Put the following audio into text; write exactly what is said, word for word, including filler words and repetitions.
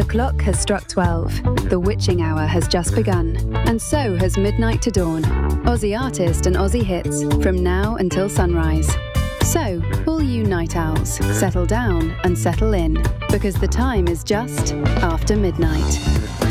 clock has struck twelve. The witching hour has just begun. And so has Midnight to Dawn. Aussie artist and Aussie hits from now until sunrise. So, all you night owls, settle down and settle in, because the time is just after midnight.